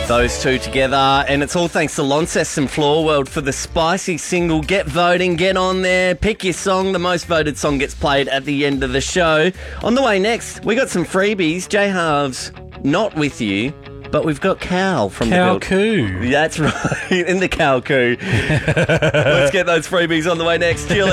Those two together, and it's all thanks to Launceston Floor World for the spicy single. Get voting, get on there, pick your song. The most voted song gets played at the end of the show. On the way next, we got some freebies. J-Halves not with you, but we've got Cal from Cow the Coo. That's right, in the Cow Coo. Let's get those freebies on the way next.